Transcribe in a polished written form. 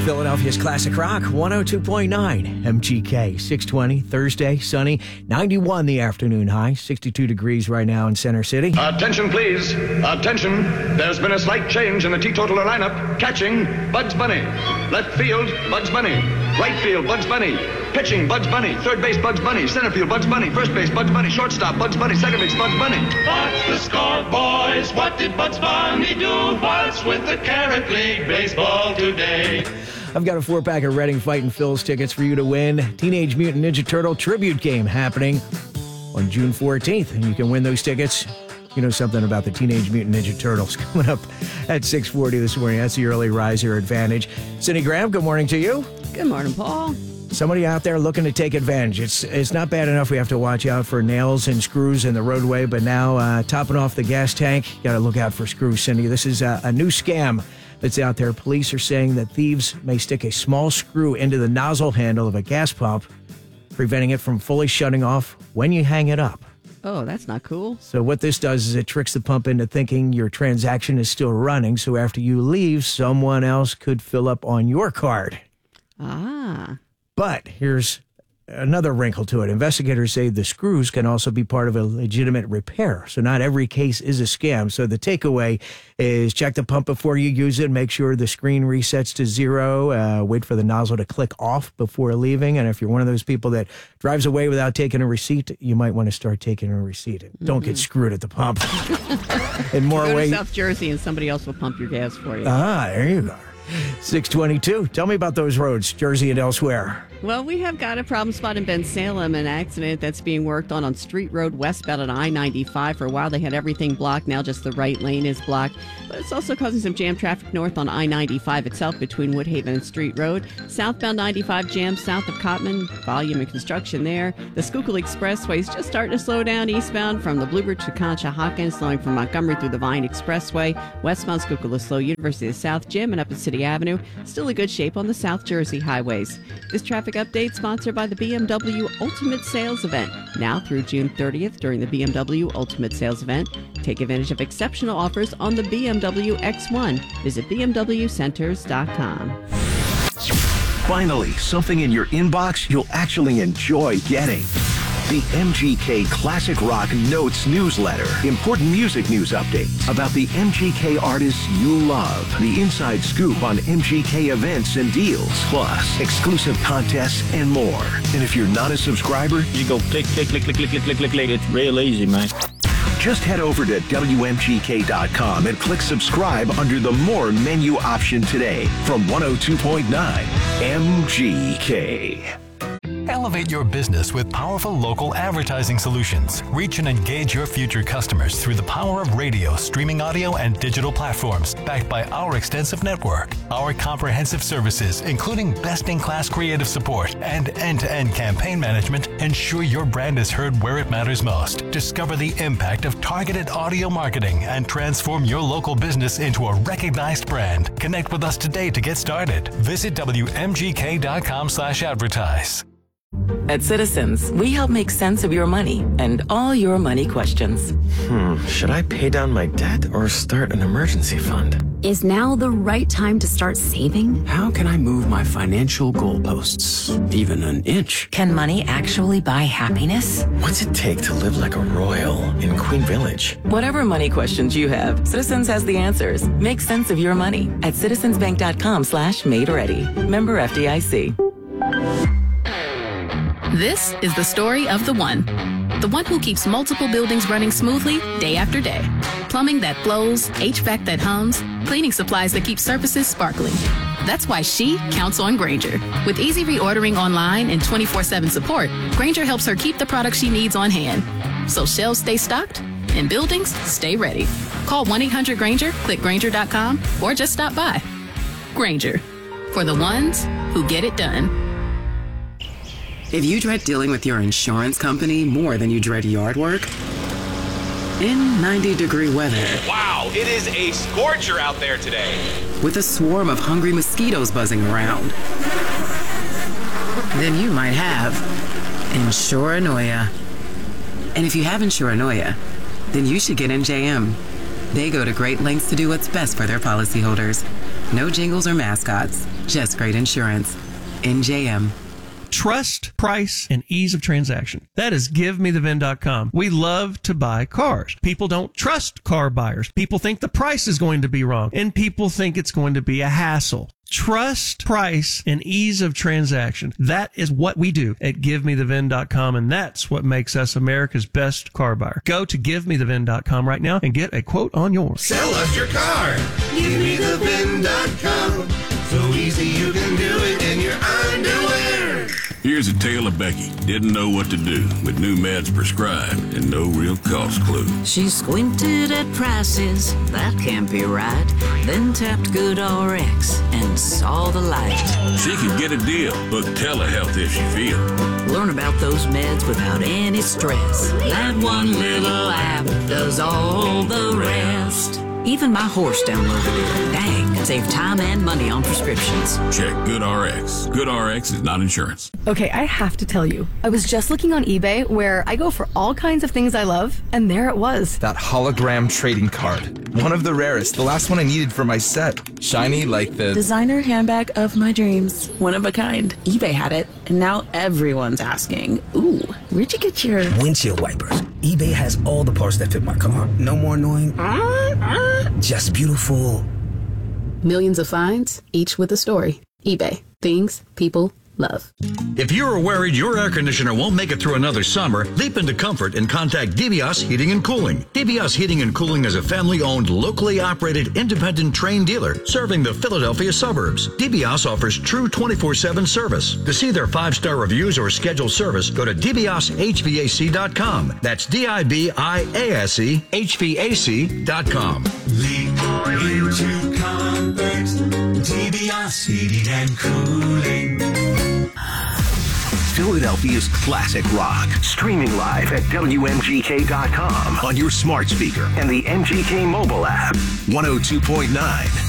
Philadelphia's Classic Rock, 102.9, MGK, 620, Thursday, sunny, 91 the afternoon high, 62 degrees right now in Center City. Attention, please. Attention. There's been a slight change in the teetotaler lineup. Catching, Bugs Bunny. Left field, Bugs Bunny. Right field, Bugs Bunny. Pitching, Bugs Bunny. Third base, Bugs Bunny. Center field, Bugs Bunny. First base, Bugs Bunny. Shortstop, Bugs Bunny. Second base, Bugs Bunny. What's the score, boys? What did Bugs Bunny do? What's with the Carrot League baseball today? I've got a 4-pack of Reading Fightin' Phils tickets for you to win. Teenage Mutant Ninja Turtle tribute game happening on June 14th, and you can win those tickets. You know something about the Teenage Mutant Ninja Turtles coming up at 6:40 this morning. That's the early riser advantage. Cindy Graham, good morning to you. Good morning, Paul. Somebody out there looking to take advantage. It's not bad enough we have to watch out for nails and screws in the roadway, but now topping off the gas tank, got to look out for screws, Cindy. This is a new scam that's out there. Police are saying that thieves may stick a small screw into the nozzle handle of a gas pump, preventing it from fully shutting off when you hang it up. Oh, that's not cool. So what this does is it tricks the pump into thinking your transaction is still running, so after you leave, someone else could fill up on your card. Ah. But here's another wrinkle to it. Investigators say the screws can also be part of a legitimate repair. So not every case is a scam. So the takeaway is check the pump before you use it. Make sure the screen resets to 0. Wait for the nozzle to click off before leaving. And if you're one of those people that drives away without taking a receipt, you might want to start taking a receipt. Don't get screwed at the pump. In more Go ways. to South Jersey and somebody else will pump your gas for you. There you go. 622. Tell me about those roads, Jersey and elsewhere. Well, we have got a problem spot in Bensalem, an accident that's being worked on Street Road westbound at I-95. For a while, they had everything blocked. Now just the right lane is blocked. But it's also causing some jam traffic north on I-95 itself between Woodhaven and Street Road. Southbound 95 jam south of Cotman. Volume and construction there. The Schuylkill Expressway is just starting to slow down eastbound from the Bluebird to Conshohocken, slowing from Montgomery through the Vine Expressway. Westbound Schuylkill is slow. University of South Gym and up at City Avenue. Still in good shape on the South Jersey highways. This traffic update sponsored by the BMW Ultimate Sales Event. Now through June 30th during the BMW Ultimate Sales Event. Take advantage of exceptional offers on the BMW X1. Visit bmwcenters.com. Finally, something in your inbox you'll actually enjoy getting. The MGK Classic Rock Notes newsletter. Important music news updates about the MGK artists you love. The inside scoop on MGK events and deals. Plus, exclusive contests and more. And if you're not a subscriber, you go click. It's real easy, man. Just head over to WMGK.com and click subscribe under the More menu option today from 102.9 MGK. Elevate your business with powerful local advertising solutions. Reach and engage your future customers through the power of radio, streaming audio, and digital platforms, backed by our extensive network. Our comprehensive services, including best-in-class creative support and end-to-end campaign management, ensure your brand is heard where it matters most. Discover the impact of targeted audio marketing and transform your local business into a recognized brand. Connect with us today to get started. Visit WMGK.com/advertise. At Citizens, we help make sense of your money and all your money questions. Should I pay down my debt or start an emergency fund? Is now the right time to start saving? How can I move my financial goalposts even an inch? Can money actually buy happiness? What's it take to live like a royal in Queen Village? Whatever money questions you have, Citizens has the answers. Make sense of your money at citizensbank.com/made-ready. Member FDIC. This is the story of the one who keeps multiple buildings running smoothly day after day. Plumbing that flows, HVAC that hums, cleaning supplies that keep surfaces sparkling. That's why she counts on Grainger. With easy reordering online and 24/7 support, Grainger helps her keep the products she needs on hand. So shelves stay stocked and buildings stay ready. Call 1-800-GRAINGER, click Grainger.com, or just stop by. Grainger, for the ones who get it done. If you dread dealing with your insurance company more than you dread yard work, in 90-degree weather. Wow, it is a scorcher out there today. With a swarm of hungry mosquitoes buzzing around, then you might have Insuranoia. And if you have Insuranoia, then you should get NJM. They go to great lengths to do what's best for their policyholders. No jingles or mascots, just great insurance. NJM. Trust, price, and ease of transaction. That is GiveMeTheVin.com. We love to buy cars. People don't trust car buyers. People think the price is going to be wrong, and people think it's going to be a hassle. Trust, price, and ease of transaction. That is what we do at GiveMeTheVin.com, and that's what makes us America's best car buyer. Go to GiveMeTheVin.com right now and get a quote on yours. Sell us your car. GiveMeTheVin.com. So easy you can do it in your underwear. Here's a tale of Becky. Didn't know what to do with new meds prescribed and no real cost clue. She squinted at prices, that can't be right. Then tapped GoodRx and saw the light. She could get a deal. Book telehealth if she feel. Learn about those meds without any stress. That one little app does all the rest. Even my horse downloaded it. Dang, save time and money on prescriptions. Check GoodRx. GoodRx is not insurance. Okay, I have to tell you, I was just looking on eBay where I go for all kinds of things I love, and there it was. That hologram trading card. One of the rarest. The last one I needed for my set. Shiny like the designer handbag of my dreams. One of a kind. eBay had it, and now everyone's asking, ooh, where'd you get your windshield wipers? eBay has all the parts that fit my car. No more annoying. Just beautiful. Millions of finds, each with a story. eBay. Things people love. If you're worried your air conditioner won't make it through another summer, leap into comfort and contact DBS Heating and Cooling. DBS Heating and Cooling is a family-owned, locally operated, independent trained dealer serving the Philadelphia suburbs. DBS offers true 24/7 service. To see their 5-star reviews or schedule service, go to dbshvac.com. That's DIBIASE HVAC.com. Leap into comfort. DBS Heating and Cooling. Philadelphia's classic rock. Streaming live at WMGK.com on your smart speaker and the MGK mobile app. 102.9